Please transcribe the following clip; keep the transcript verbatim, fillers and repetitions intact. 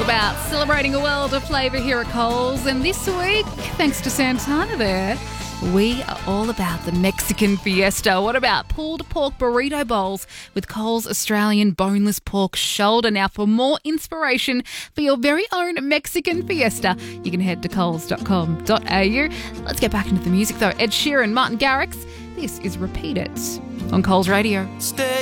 about celebrating a world of flavour here at Coles. And this week, thanks to Santana there, we are all about the Mexican fiesta. What about pulled pork burrito bowls with Coles Australian boneless pork shoulder? Now, for more inspiration for your very own Mexican fiesta, you can head to coles dot com dot a u. Let's get back into the music though. Ed Sheeran, Martin Garrix. This is Repeat It on Coles Radio. Stay